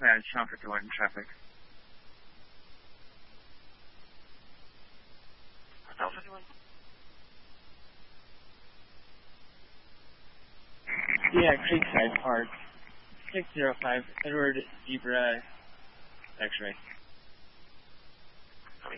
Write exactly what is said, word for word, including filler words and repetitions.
bad shock at the one in traffic. Hotel fifty-one. Yeah, Creekside Park. six zero five, Edward Zebra, X-ray.